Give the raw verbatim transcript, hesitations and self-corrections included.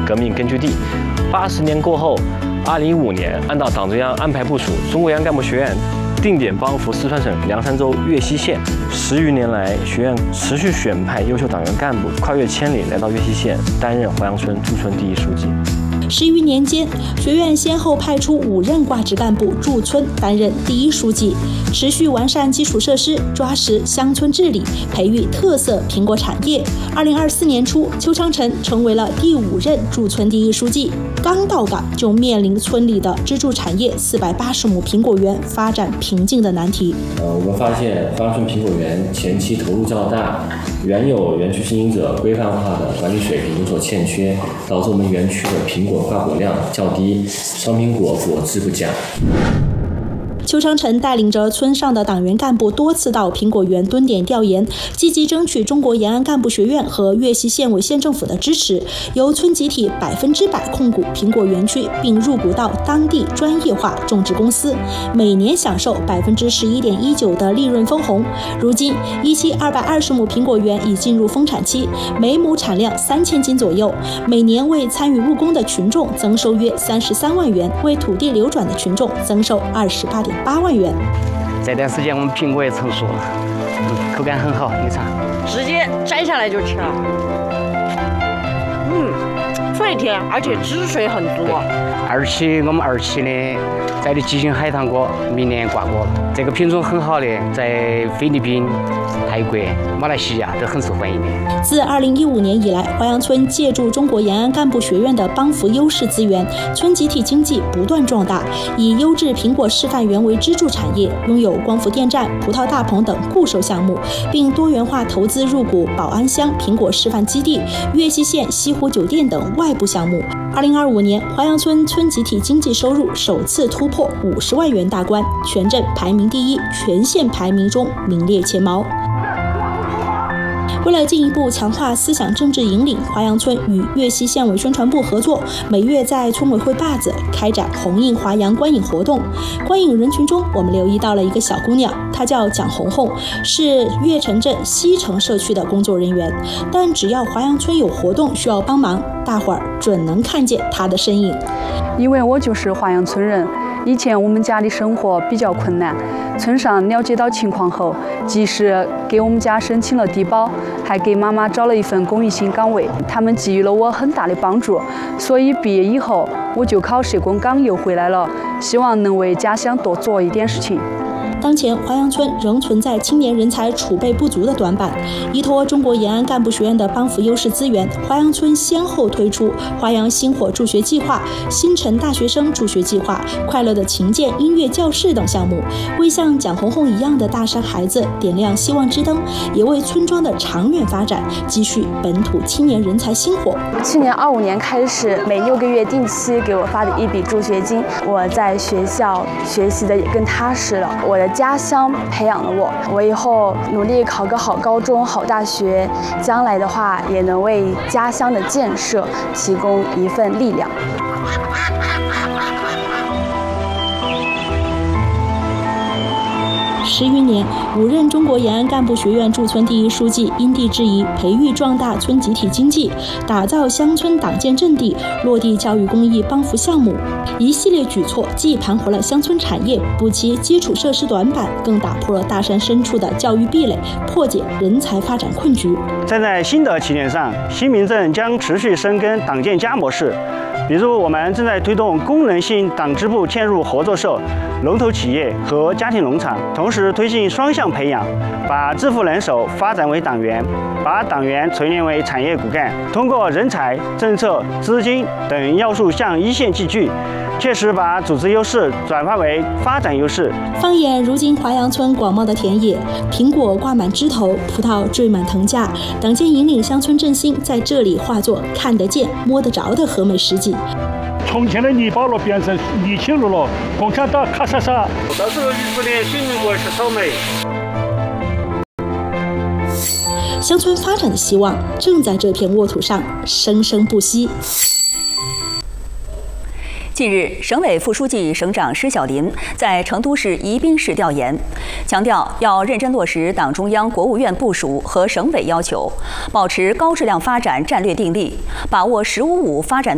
革命根据地。八十年过后，二零一五年按照党中央安排部署，中国延安干部学院定点帮扶四川省凉山州岳西县。十余年来，学院持续选派优秀党员干部，跨越千里来到岳西县，担任华阳村驻村第一书记。 十余年间，学院先后派出五任挂职干部驻村担任第一书记，持续完善基础设施，抓实乡村治理，培育特色苹果产业。二零二四年初，邱昌臣成为了第五任驻村第一书记。刚到岗就面临村里的支柱产业四百八十亩苹果园发展瓶颈的难题。 呃，我们发现华阳村苹果园前期投入较大，原有园区经营者规范化的管理水平有所欠缺，导致我们园区的苹果挂果量较低，双苹果果质不佳。 邱昌臣带领着村上的党员干部多次到苹果园蹲点调研，积极争取中国延安干部学院和岳西县委县政府的支持，由村集体百分之百控股苹果园区，并入股到当地专业化种植公司，每年享受百分之十一点一九的利润分红。如今，一期二百二十亩苹果园已进入丰产期，每亩产量三千斤左右，每年为参与务工的群众增收约三十三万元，为土地流转的群众增收二十八点八万元。 这段时间我们苹果也成熟了，嗯，口感很好，你尝。 直接摘下来就吃了，嗯，脆甜，而且汁水很多。 二期我们二期的摘的吉星海棠果，明年挂果了。这个品种很好的，在菲律宾、泰国、马来西亚都很受欢迎的。 自二零一五年以来，华阳村借助中国延安干部学院的帮扶优势资源，村集体经济不断壮大，以优质苹果示范园为支柱产业，拥有光伏电站、葡萄大棚等固收项目，并多元化投资入股宝安乡苹果示范基地、岳西县西湖酒店等外部项目。二零二五年，华阳村村集体经济收入首次突破五十万元大关，全镇排名第一，全县排名中名列前茅。为了进一步强化思想政治引领，华阳村与岳西县委宣传部合作，每月在村委会坝子开展红印华阳观影活动。观影人群中，我们留意到了一个小姑娘，她叫蒋红红，是岳城镇西城社区的工作人员。但只要华阳村有活动需要帮忙，大伙儿准能看见她的身影。 因为我就是华阳村人，以前我们家的生活比较困难，村上了解到情况后，及时给我们家申请了低保，还给妈妈找了一份公益性岗位，他们给予了我很大的帮助，所以毕业以后我就考社工岗又回来了，希望能为家乡多做一点事情。 当前，华阳村仍存在青年人才储备不足的短板。依托中国延安干部学院的帮扶优势资源，华阳村先后推出华阳星火助学计划、星辰大学生助学计划、快乐的琴键音乐教室等项目，为像蒋红红一样的大山孩子点亮希望之灯，也为村庄的长远发展积蓄本土青年人才星火。 去年二五年开始，每六个月定期给我发的一笔助学金，我在学校学习的也更踏实了。我的家乡培养了我，我以后努力考个好高中、好大学，将来的话也能为家乡的建设提供一份力量。 十余年，五任中国延安干部学院驻村第一书记因地制宜，培育壮大村集体经济，打造乡村党建阵地，落地教育公益帮扶项目，一系列举措既盘活了乡村产业，补齐基础设施短板，更打破了大山深处的教育壁垒，破解人才发展困局。 站在新的起点上，新民政将持续深耕党建家模式。比如，我们正在推动功能性党支部嵌入合作社、龙头企业和家庭农场，同时推进双向培养，把支付人手发展为党员，把党员锤炼为产业骨干，通过人才、政策、资金等要素向一线集聚，切实把组织优势转化为发展优势。 放眼如今华阳村广袤的田野，苹果挂满枝头，葡萄缀满藤架，党建引领乡村振兴在这里化作看得见、摸得着的和美实际。 从前的泥巴路变成沥青路了，共产党咔嚓嚓。 到时候日子的新民国是草莓。 乡村发展的希望正在这片沃土上生生不息。 近日，省委副书记、省长施小林在成都市宜宾市调研，强调要认真落实党中央、国务院部署和省委要求，保持高质量发展战略定力，把握“十五五”发展